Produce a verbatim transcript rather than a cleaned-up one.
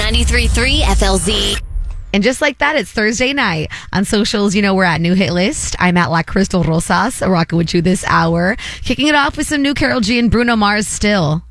ninety-three point three F L Z. And just like that, it's Thursday night. On socials, you know, we're at New Hit List. I'm at La Crystal Rosas, rocking with you this hour. Kicking it off with some new Karol G and Bruno Mars still.